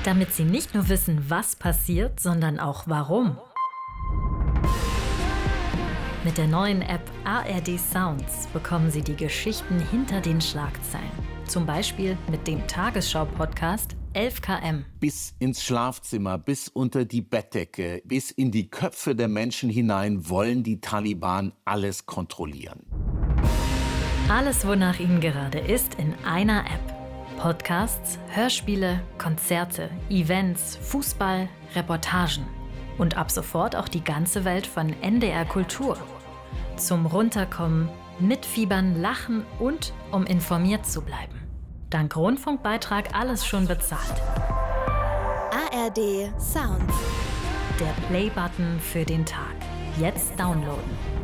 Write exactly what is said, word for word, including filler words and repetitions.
damit Sie nicht nur wissen, was passiert, sondern auch warum. Mit der neuen App A R D Sounds bekommen Sie die Geschichten hinter den Schlagzeilen. Zum Beispiel mit dem Tagesschau-Podcast elf Kilometer pro Stunde. Bis ins Schlafzimmer, bis unter die Bettdecke, bis in die Köpfe der Menschen hinein wollen die Taliban alles kontrollieren. Alles, wonach Ihnen gerade ist, in einer App. Podcasts, Hörspiele, Konzerte, Events, Fußball, Reportagen. Und ab sofort auch die ganze Welt von N D R Kultur. Zum Runterkommen, mitfiebern, lachen und um informiert zu bleiben. Dank Rundfunkbeitrag alles schon bezahlt. A R D Sounds. Der Play-Button für den Tag. Jetzt downloaden.